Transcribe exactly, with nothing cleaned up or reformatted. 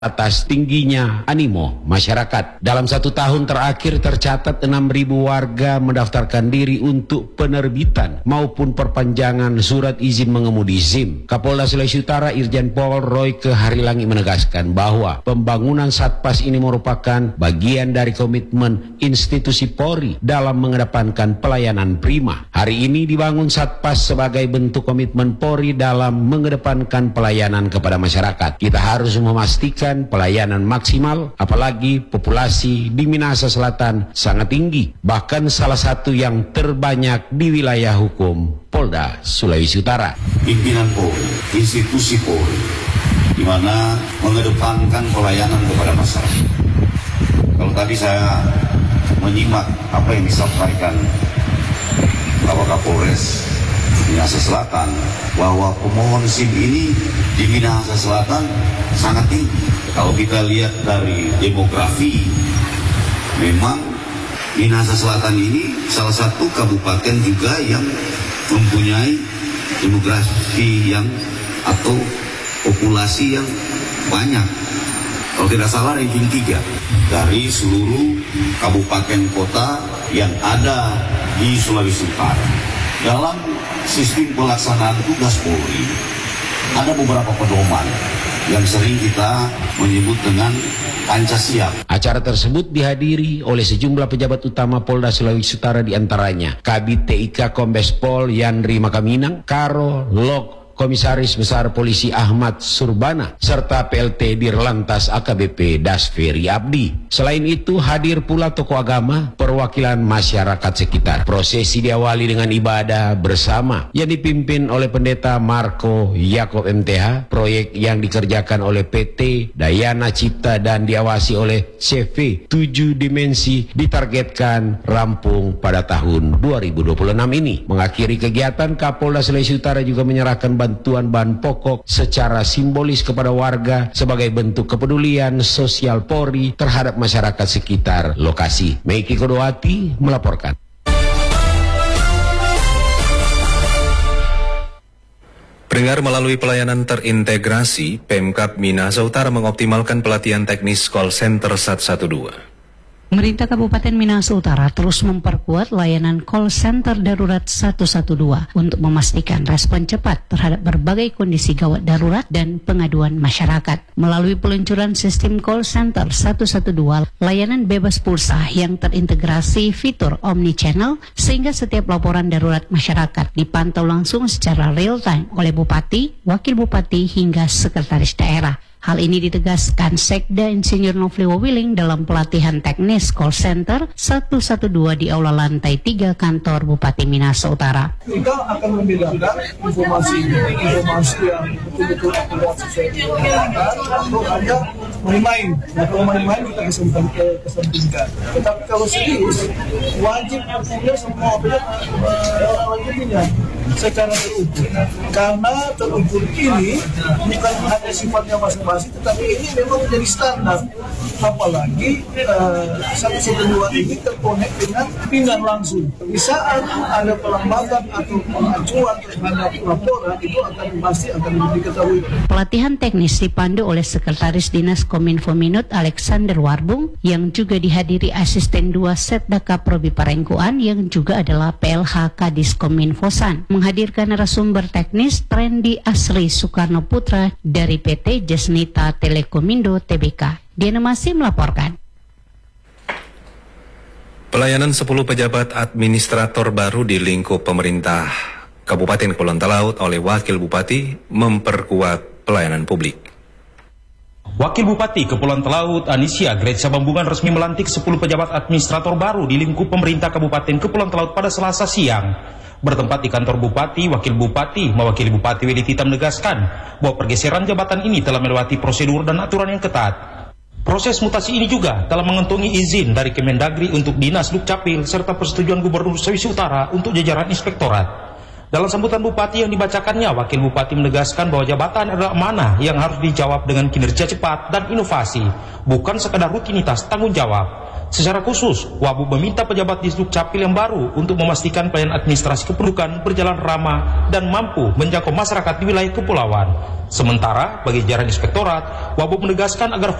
atas tingginya animo masyarakat. Dalam satu tahun terakhir tercatat enam ribu warga mendaftarkan diri untuk penerbitan maupun perpanjangan surat izin mengemudi SIM. Kapolda Sulawesi Utara Irjen Pol Royke Harilangi menegaskan bahwa pembangunan Satpas ini merupakan bagian dari komitmen institusi Polri dalam mengedepankan pelayanan prima. Hari ini dibangun Satpas sebagai bentuk komitmen Polri dalam mengedepankan pelayanan kepada masyarakat. Kita harus memastikan pelayanan maksimal, apalagi populasi di Minahasa Selatan sangat tinggi, bahkan salah satu yang terbanyak di wilayah hukum Polda Sulawesi Utara. Pimpinan Polri, institusi Polri, di mana mengedepankan pelayanan kepada masyarakat. Kalau tadi saya menyimak apa yang disampaikan Bapak Kapolres Minahasa Selatan, bahwa pemohon SIM ini di Minahasa Selatan sangat tinggi. Kalau kita lihat dari demografi, memang Minahasa Selatan ini salah satu kabupaten juga yang mempunyai demografi yang atau populasi yang banyak. Kalau tidak salah ranking tiga dari seluruh kabupaten kota yang ada di Sulawesi Utara. Dalam sistem pelaksanaan tugas Polri ada beberapa pedoman yang sering kita menyebut dengan Pancasiap. Acara tersebut dihadiri oleh sejumlah pejabat utama Polda Sulawesi Utara, diantaranya Kabid T I K Kombes Pol Yandri Makaminang, Karo Lok Komisaris Besar Polisi Ahmad Surbana, serta P L T Dirlantas A K B P Dasferi Abdi. Selain itu hadir pula tokoh agama, perwakilan masyarakat sekitar. Prosesi diawali dengan ibadah bersama yang dipimpin oleh Pendeta Marco Yakob M T H, proyek yang dikerjakan oleh P T Dayana Cipta dan diawasi oleh C V tujuh Dimensi ditargetkan rampung pada tahun dua ribu dua puluh enam ini. Mengakhiri kegiatan, Kapolda Sulawesi Utara juga menyerahkan bantuan bahan pokok secara simbolis kepada warga sebagai bentuk kepedulian sosial Polri terhadap masyarakat sekitar lokasi. Meiki Kodowati melaporkan. Pendengar, melalui pelayanan terintegrasi, Pemkab Minahasa Utara mengoptimalkan pelatihan teknis call center seratus dua belas. Pemerintah Kabupaten Minahasa Utara terus memperkuat layanan call center darurat seratus dua belas untuk memastikan respon cepat terhadap berbagai kondisi gawat darurat dan pengaduan masyarakat. Melalui peluncuran sistem call center seratus dua belas, layanan bebas pulsa yang terintegrasi fitur omni-channel sehingga setiap laporan darurat masyarakat dipantau langsung secara real time oleh Bupati, Wakil Bupati hingga Sekretaris Daerah. Hal ini ditegaskan Sekda Insinyur Nofli Wawiling dalam pelatihan teknis call center seratus dua belas di aula lantai tiga kantor Bupati Minahasa Utara. Kita akan membedakan informasi informasi yang betul-betul akurat sesuai dengan atau hanya main-main. Nah, kalau main-main kita kesampingkan. Tetapi kalau serius, wajib punya semua update uh, wajibnya secara terukur. Karena terukur ini bukan hanya sifatnya masing-masing, tetapi ini memang menjadi standar. Apalagi seratus dua belas ini terkonek dengan pinggan langsung. Di saat ada pelambatan atau pengacuan terhadap laporan, itu akan pasti akan diketahui. Pelatihan teknis dipandu oleh Sekretaris Dinas Kominfo Minut Alexander Warbung yang juga dihadiri Asisten dua Setdaka Probi Parengkuan yang juga adalah P L H Kadis Kominfosan. Menghadirkan narasumber teknis Trendy Asri Soekarno Putra dari P T Jesnita Telekomindo T B K. Diana masih melaporkan. Pelayanan sepuluh pejabat administrator baru di lingkup pemerintah Kabupaten Kepulauan Talaut oleh Wakil Bupati memperkuat pelayanan publik. Wakil Bupati Kepulauan Talaut Anisia Grecia Bambungan resmi melantik sepuluh pejabat administrator baru di lingkup pemerintah Kabupaten Kepulauan Talaut pada Selasa siang. Bertempat di kantor Bupati, Wakil Bupati mewakili Bupati Weli Tita menegaskan bahwa pergeseran jabatan ini telah melewati prosedur dan aturan yang ketat. Proses mutasi ini juga telah mengantongi izin dari Kemendagri untuk Dinas Dukcapil serta persetujuan Gubernur Sulawesi Utara untuk jajaran inspektorat. Dalam sambutan Bupati yang dibacakannya, Wakil Bupati menegaskan bahwa jabatan adalah amanah yang harus dijawab dengan kinerja cepat dan inovasi, bukan sekadar rutinitas tanggung jawab. Secara khusus, Wabub meminta pejabat di Dukcapil yang baru untuk memastikan pelayanan administrasi kependudukan berjalan ramah dan mampu menjangkau masyarakat di wilayah kepulauan. Sementara bagi jajaran inspektorat, Wabub menegaskan agar